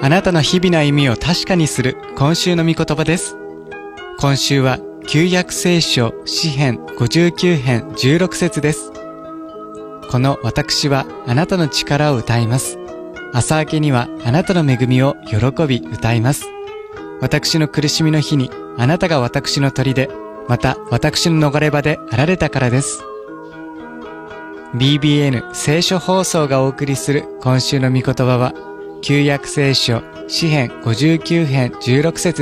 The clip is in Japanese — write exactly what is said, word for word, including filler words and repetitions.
あなたの日々の歩みを確かにする今週の御言葉です。今週は旧約聖書詩編ごじゅうきゅう編じゅうろく節です。この私はあなたの力を歌います。朝明けにはあなたの恵みを喜び歌います。私の苦しみの日にあなたが私の砦、また私の逃れ場であられたからです。ビービーエヌ 聖書放送がお送りする今週の御言葉は、旧約聖書詩編ごじゅうきゅう編じゅうろく節